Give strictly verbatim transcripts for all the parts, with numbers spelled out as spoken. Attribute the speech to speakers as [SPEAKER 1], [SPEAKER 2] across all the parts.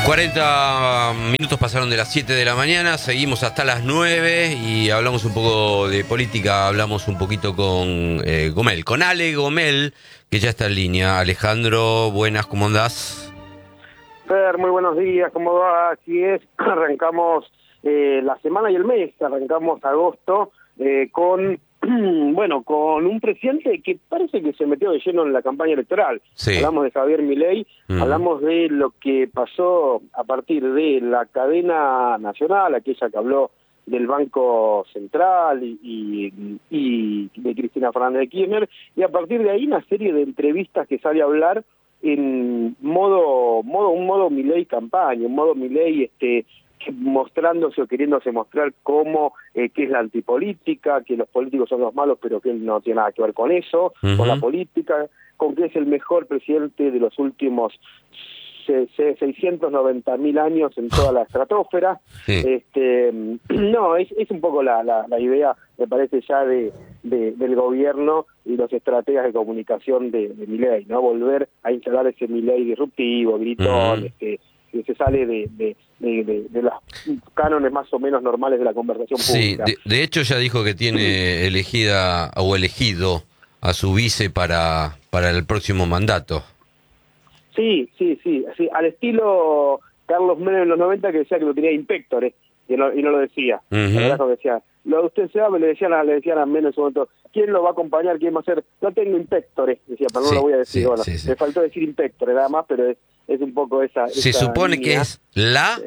[SPEAKER 1] cuarenta minutos pasaron de las siete de la mañana, seguimos hasta las nueve y hablamos un poco de política, hablamos un poquito con eh, Gomel, con Ale Gomel, que ya está en línea. Alejandro, buenas, ¿cómo andás?
[SPEAKER 2] Fer, muy buenos días, ¿cómo va? Así es, arrancamos eh, la semana y el mes, arrancamos agosto eh, con, bueno, con un presidente que parece que se metió de lleno en la campaña electoral.
[SPEAKER 1] Sí.
[SPEAKER 2] Hablamos de Javier Milei, uh-huh. Hablamos de lo que pasó a partir de la cadena nacional, aquella que habló del Banco Central y, y, y de Cristina Fernández de Kirchner, y a partir de ahí una serie de entrevistas que sale a hablar en modo, modo un modo Milei campaña, un modo Milei este, mostrándose o queriéndose mostrar cómo, eh, que es la antipolítica, que los políticos son los malos, pero que él no tiene nada que ver con eso, uh-huh. con la política, con que es el mejor presidente de los últimos seiscientos noventa mil años en toda la estratosfera. Sí. Este, no, es, es un poco la, la, la idea, me parece, ya de, de del gobierno y los estrategas de comunicación de, de Milei, ¿no? Volver a instalar ese Milei disruptivo, gritón, uh-huh. este, que se sale de, de, de, de, de los cánones más o menos normales de la conversación pública.
[SPEAKER 1] Sí, de, de hecho ya dijo que tiene elegida o elegido a su vice para, para el próximo mandato.
[SPEAKER 2] Sí, sí, sí, sí, al estilo Carlos Menem en los noventa, que decía que lo tenía Inspectore, y no, y no lo decía. Uh-huh. La verdad es que decía, lo de usted se va, le decían a, le decían a Menem en su momento, ¿quién lo va a acompañar? ¿Quién va a ser? No tengo Inspectore, decía, pero no sí, lo voy a decir. Sí, bueno, sí, sí. Le faltó decir Inspectore nada más, pero es, es un poco esa.
[SPEAKER 1] Se
[SPEAKER 2] esa
[SPEAKER 1] supone
[SPEAKER 2] línea.
[SPEAKER 1] Que es la...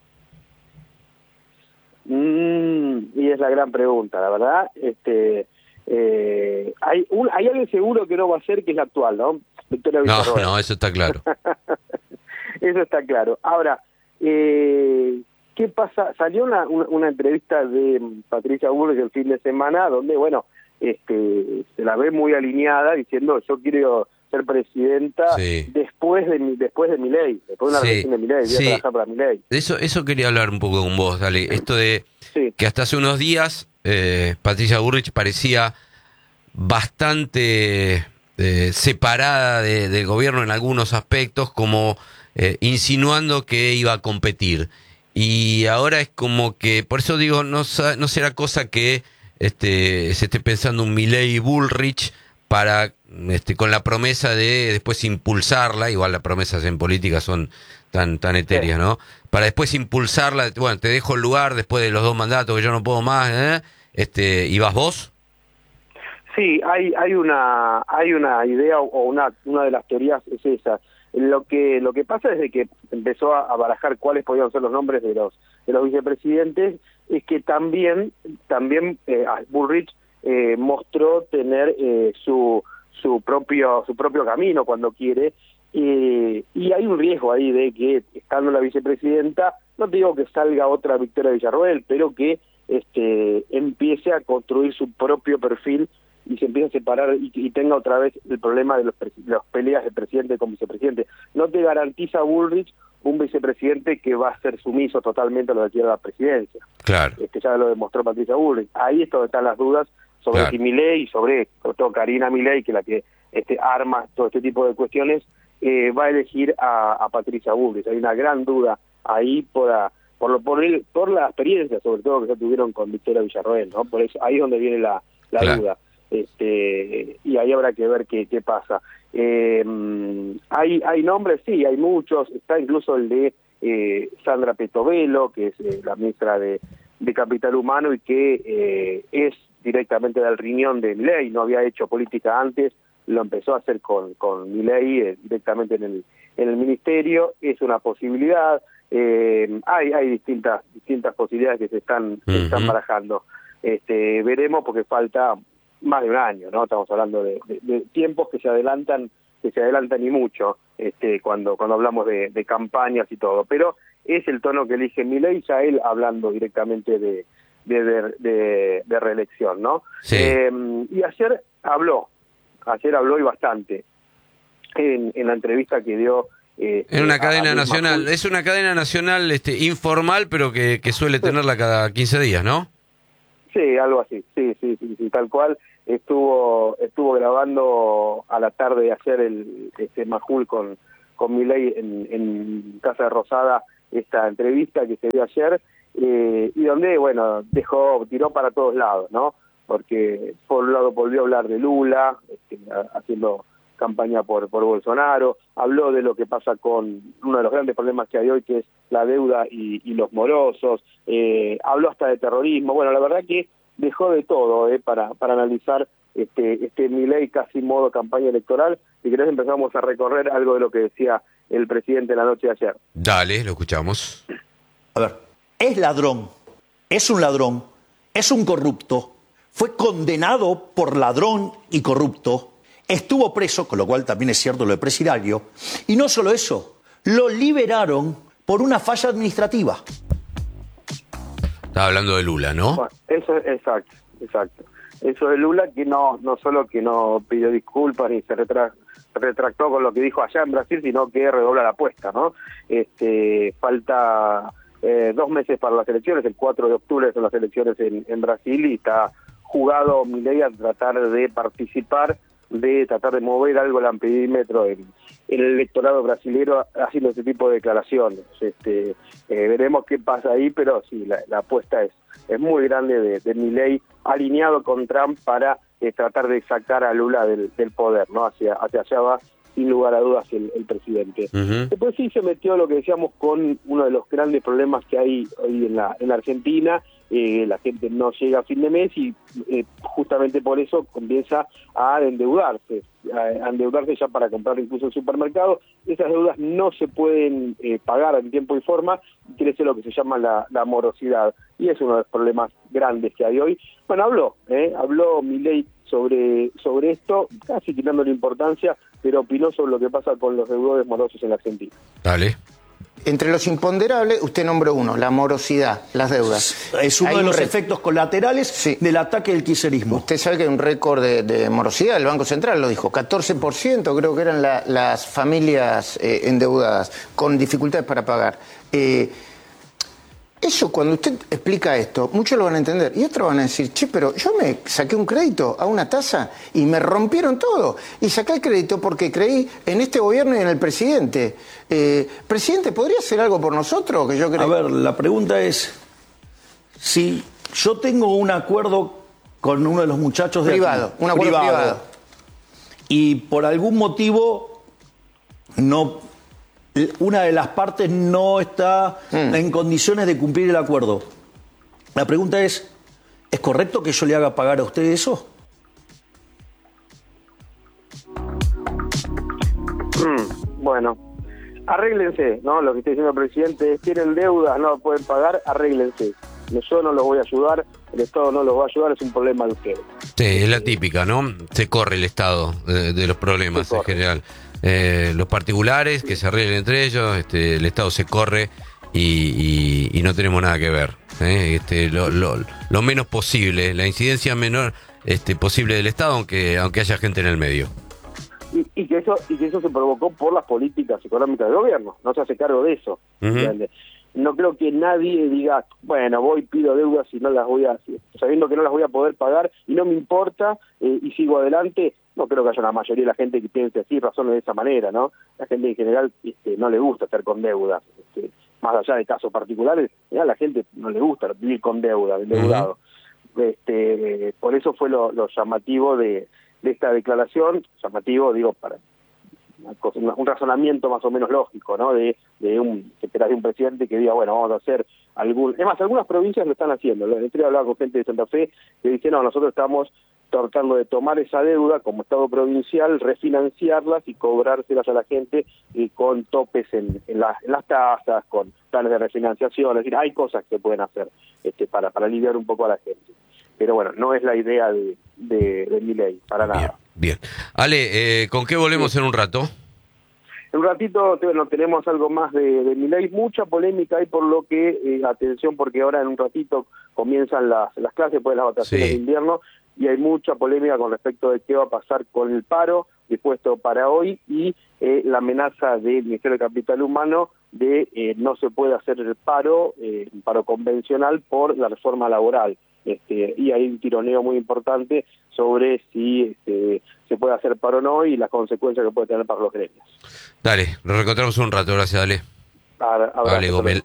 [SPEAKER 2] Mm, y es la gran pregunta, la verdad. Este, eh, hay, un, hay alguien seguro que no va a ser, que es la actual, ¿no? Victoria
[SPEAKER 1] No,
[SPEAKER 2] Villarroel.
[SPEAKER 1] no, eso está claro.
[SPEAKER 2] Eso está claro. Ahora, eh, ¿qué pasa? Salió una, una, una entrevista de Patricia Bullrich el fin de semana, donde, bueno, este, se la ve muy alineada, diciendo, yo quiero ser presidenta sí. después de mi, después de Milei, después de una
[SPEAKER 1] sí.
[SPEAKER 2] reelección de Milei, voy a
[SPEAKER 1] sí.
[SPEAKER 2] trabajar para Milei.
[SPEAKER 1] Eso, eso quería hablar un poco con vos, dale. Esto de sí. que hasta hace unos días eh, Patricia Bullrich parecía bastante... Eh, separada de, del gobierno en algunos aspectos, como eh, insinuando que iba a competir. Y ahora es como que, por eso digo, no, no será cosa que este, se esté pensando un Milei Bullrich para, este, con la promesa de después impulsarla, igual las promesas en política son tan, tan etéreas, ¿no? Para después impulsarla, bueno, te dejo el lugar después de los dos mandatos que yo no puedo más, ¿eh? este, ¿y vas vos?
[SPEAKER 2] Sí, hay hay una hay una idea o una una de las teorías es esa. Lo que lo que pasa desde que empezó a, a barajar cuáles podían ser los nombres de los de los vicepresidentes es que también también eh, Bullrich eh, mostró tener eh, su su propio su propio camino cuando quiere eh, y hay un riesgo ahí de que estando la vicepresidenta, no te digo que salga otra Victoria Villarroel, pero que este empiece a construir su propio perfil y se empieza a separar y, y tenga otra vez el problema de los, de los peleas de presidente con vicepresidente. No te garantiza Bullrich un vicepresidente que va a ser sumiso totalmente a lo que quiera la presidencia.
[SPEAKER 1] Claro.
[SPEAKER 2] Este ya lo demostró Patricia Bullrich. Ahí es donde están las dudas sobre claro. si Milei y sobre, sobre todo Karina Milei, que es la que este, arma todo este tipo de cuestiones, eh, va a elegir a, a Patricia Bullrich. Hay una gran duda ahí por, a, por, lo, por, el, por la experiencia, sobre todo, que ya tuvieron con Victoria Villarroel, ¿no? Por eso, ahí es donde viene la, la claro. duda. Este, y ahí habrá que ver qué, qué pasa. Eh, hay hay nombres, sí, hay muchos, está incluso el de eh, Sandra Petovelo, que es eh, la ministra de, de Capital Humano y que eh, es directamente del riñón de Milei, no había hecho política antes, lo empezó a hacer con, con Milei eh, directamente en el, en el ministerio, es una posibilidad, eh, hay hay distintas distintas posibilidades que se están, uh-huh. se están barajando. Este, veremos porque falta más de un año, ¿no? Estamos hablando de, de, de tiempos que se adelantan, que se adelantan y mucho, este, cuando cuando hablamos de, de campañas y todo. Pero es el tono que elige Milei, ya él hablando directamente de de, de, de, de reelección, ¿no?
[SPEAKER 1] Sí.
[SPEAKER 2] Eh, y ayer habló, ayer habló y bastante en, en la entrevista que dio. Eh,
[SPEAKER 1] en una
[SPEAKER 2] a,
[SPEAKER 1] cadena
[SPEAKER 2] a
[SPEAKER 1] nacional,
[SPEAKER 2] Macul.
[SPEAKER 1] es una cadena nacional, este, informal, pero que, que suele tenerla cada quince días, ¿no?
[SPEAKER 2] Sí, algo así, sí, sí, sí, sí, tal cual. Estuvo estuvo grabando a la tarde de ayer el este Majul con con Milei en, en Casa de Rosada esta entrevista que se dio ayer, eh, y donde, bueno, dejó, tiró para todos lados, ¿no? Porque por un lado volvió a hablar de Lula, este, haciendo campaña por, por Bolsonaro, habló de lo que pasa con uno de los grandes problemas que hay hoy, que es la deuda y, y los morosos, eh, habló hasta de terrorismo. Bueno, la verdad que dejó de todo eh, para, para analizar este, este Milei casi modo campaña electoral. Si querés empezamos a recorrer algo de lo que decía el presidente la noche de ayer.
[SPEAKER 1] Dale, lo escuchamos.
[SPEAKER 3] A ver, es ladrón, es un ladrón, es un corrupto, fue condenado por ladrón y corrupto, estuvo preso, con lo cual también es cierto lo de presidiario, y no solo eso, lo liberaron por una falla administrativa.
[SPEAKER 1] Estaba hablando de Lula, ¿no?
[SPEAKER 2] Bueno, eso es exacto, exacto. Eso de Lula, que no no solo que no pidió disculpas ni se retra, retractó con lo que dijo allá en Brasil, sino que redobla la apuesta, ¿no? Este, falta eh, dos meses para las elecciones, el cuatro de octubre son las elecciones en, en Brasil, y está jugado Milei a tratar de participar, de tratar de mover algo el amperímetro en, en el electorado brasilero haciendo este tipo de declaraciones. Este, eh, veremos qué pasa ahí, pero sí, la, la apuesta es, es muy grande de, de Milei, alineado con Trump para eh, tratar de sacar a Lula del, del poder, ¿no? Hacia, hacia allá va, sin lugar a dudas, el, el presidente. Uh-huh. Después sí se metió lo que decíamos con uno de los grandes problemas que hay hoy en la, en la Argentina. Eh, la gente no llega a fin de mes y eh, justamente por eso comienza a endeudarse, a endeudarse ya para comprar incluso el supermercado. Esas deudas no se pueden eh, pagar en tiempo y forma, y crece lo que se llama la, la morosidad, y es uno de los problemas grandes que hay hoy. Bueno, habló, eh, habló Milei sobre, sobre esto, casi quitándole importancia, pero opinó sobre lo que pasa con los deudores morosos en la Argentina.
[SPEAKER 1] Dale.
[SPEAKER 4] Entre los imponderables, usted nombró uno, la morosidad, las deudas.
[SPEAKER 3] Es uno
[SPEAKER 4] hay
[SPEAKER 3] de los
[SPEAKER 4] re...
[SPEAKER 3] efectos colaterales sí. del ataque del kirchnerismo.
[SPEAKER 4] Usted sabe que hay un récord de, de morosidad, el Banco Central lo dijo, catorce por ciento creo que eran la, las familias eh, endeudadas, con dificultades para pagar. Eh, Eso, cuando usted explica esto, muchos lo van a entender. Y otros van a decir, che, pero yo me saqué un crédito a una tasa y me rompieron todo. Y saqué el crédito porque creí en este gobierno y en el presidente. Eh, presidente, ¿podría hacer algo por nosotros? Que yo creo...
[SPEAKER 3] A ver, la pregunta es, si yo tengo un acuerdo con uno de los muchachos de
[SPEAKER 4] privado,
[SPEAKER 3] aquí,
[SPEAKER 4] un acuerdo privado, privado,
[SPEAKER 3] y por algún motivo no... una de las partes no está mm. en condiciones de cumplir el acuerdo. La pregunta es, ¿es correcto que yo le haga pagar a usted eso?
[SPEAKER 2] Bueno, arréglense, ¿no? Lo que está diciendo el presidente es, tienen deudas, no pueden pagar, arréglense. Yo no los voy a ayudar, el Estado no los va a ayudar, es un problema de ustedes.
[SPEAKER 1] Sí, es la típica, ¿no? Se corre el Estado de, de los problemas en general. Eh, los particulares que se arreglen entre ellos, este, el Estado se corre y, y, y no tenemos nada que ver. ¿eh? Este, lo, lo, lo menos posible, la incidencia menor este, posible del Estado, aunque aunque haya gente en el medio.
[SPEAKER 2] Y, y que eso y que eso se provocó por las políticas económicas del gobierno, no se hace cargo de eso. Uh-huh. No creo que nadie diga, bueno, voy, pido deudas y no las voy a, sabiendo que no las voy a poder pagar y no me importa eh, y sigo adelante. No creo que haya una mayoría de la gente que piense así, razones de esa manera, ¿no? La gente en general este, no le gusta estar con deudas, este, más allá de casos particulares, a la gente no le gusta vivir con deuda, endeudado. Uh-huh. Este, por eso fue lo, lo llamativo de, de esta declaración, llamativo, digo, para una cosa, un razonamiento más o menos lógico, ¿no? De, de un de un presidente que diga, bueno, vamos a hacer algún... Es más, algunas provincias lo están haciendo. El otro día hablaba con gente de Santa Fe que dice, no, nosotros estamos tratando de tomar esa deuda como Estado provincial, refinanciarlas y cobrárselas a la gente y con topes en, en, la, en las tasas, con planes de refinanciación. Es decir, hay cosas que se pueden hacer este, para, para aliviar un poco a la gente. Pero bueno, no es la idea de, de, de Milei, para
[SPEAKER 1] bien,
[SPEAKER 2] nada.
[SPEAKER 1] Bien. Ale, eh, ¿con qué volvemos sí. en un rato?
[SPEAKER 2] En un ratito bueno, tenemos algo más de, de Milei, mucha polémica hay por lo que, eh, atención, porque ahora en un ratito comienzan las, las clases después de las vacaciones sí. de invierno, y hay mucha polémica con respecto de qué va a pasar con el paro dispuesto para hoy y eh, la amenaza del Ministerio de Capital Humano de eh, no se puede hacer el paro, eh, paro convencional por la reforma laboral. Este, y hay un tironeo muy importante sobre si este, se puede hacer paro o no y las consecuencias que puede tener para los gremios.
[SPEAKER 1] Dale, nos reencontramos un rato, gracias, dale.
[SPEAKER 2] Abrazo,
[SPEAKER 1] Dale, Gomel.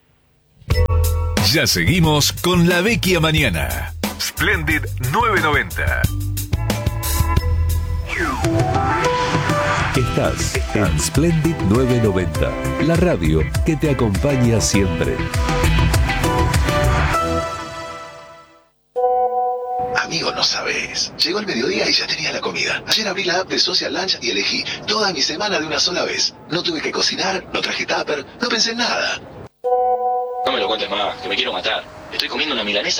[SPEAKER 5] Ya seguimos con La Vecchia Mañana. Splendid novecientos noventa.
[SPEAKER 6] Estás en Splendid novecientos noventa, la radio que te acompaña siempre.
[SPEAKER 7] Amigo, no sabes. Llegó el mediodía y ya tenía la comida. Ayer abrí la app de Social Lunch y elegí toda mi semana de una sola vez. No tuve que cocinar, no traje tupper, no pensé en nada.
[SPEAKER 8] No me lo cuentes más, que me quiero matar. Estoy comiendo una milanesa